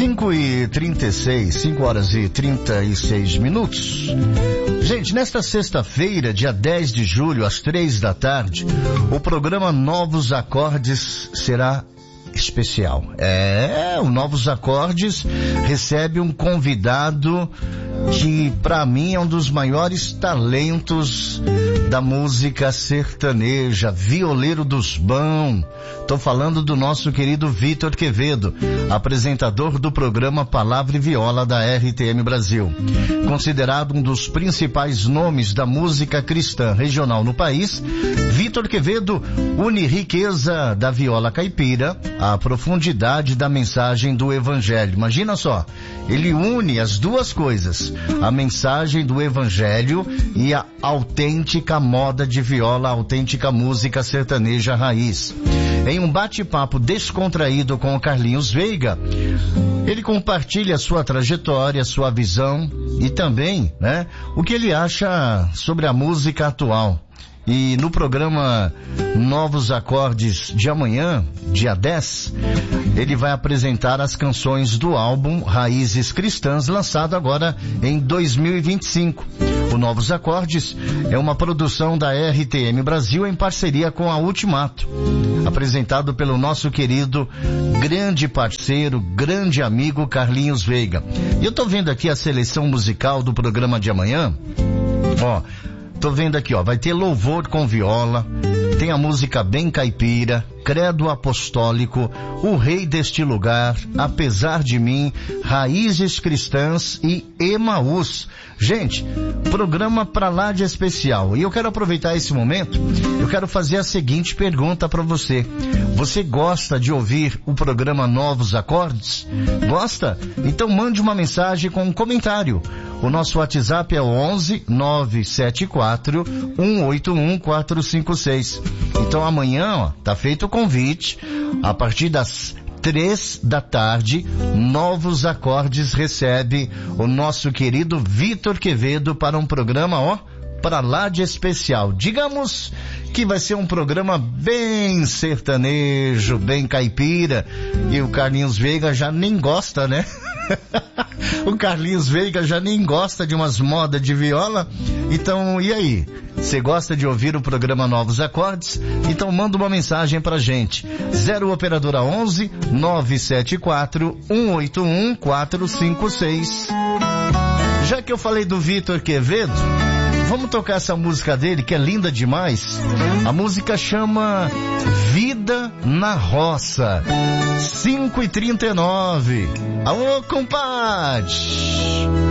5h36, 5 horas e 36 minutos. Gente, nesta sexta-feira, dia 10 de julho, às 3 da tarde, o programa Novos Acordes será especial. O Novos Acordes recebe um convidado que, para mim, é um dos maiores talentos da música sertaneja, violeiro dos bons. Tô falando do nosso querido Vitor Quevedo, apresentador do programa Palavra e Viola da RTM Brasil. Considerado um dos principais nomes da música cristã regional no país, Vitor Quevedo une riqueza da viola caipira à profundidade da mensagem do Evangelho. Imagina só, ele une as duas coisas, a mensagem do Evangelho e a autêntica moda de viola, a autêntica música sertaneja raiz. Em um bate-papo descontraído com o Carlinhos Veiga, ele compartilha sua trajetória, sua visão e também, o que ele acha sobre a música atual. E no programa Novos Acordes de amanhã, dia 10, ele vai apresentar as canções do álbum Raízes Cristãs, lançado agora em 2025. O Novos Acordes é uma produção da RTM Brasil em parceria com a Ultimato, apresentado pelo nosso querido, grande parceiro, grande amigo Carlinhos Veiga. E eu tô vendo aqui a seleção musical do programa de amanhã. Tô vendo aqui, vai ter louvor com viola, tem a música bem caipira, Credo Apostólico, O Rei deste Lugar, Apesar de Mim, Raízes Cristãs e Emaús. Gente, programa pra lá de especial. E eu quero aproveitar esse momento, eu quero fazer a seguinte pergunta para você. Você gosta de ouvir o programa Novos Acordes? Gosta? Então mande uma mensagem com um comentário. O nosso WhatsApp é o 11 974 181 456. Então amanhã, tá feito o convite, a partir das 3 da tarde, Novos Acordes recebe o nosso querido Vitor Quevedo para um programa, para lá de especial. Digamos que vai ser um programa bem sertanejo, bem caipira, e o Carlinhos Veiga já nem gosta, né? O Carlinhos Veiga já nem gosta de umas modas de viola. Então, e aí? Você gosta de ouvir o programa Novos Acordes? Então manda uma mensagem pra gente. 0 operadora 11 974 181 456. Já que eu falei do Vitor Quevedo, vamos tocar essa música dele, que é linda demais. A música chama Vida na Roça. 5h39. Alô, compadre!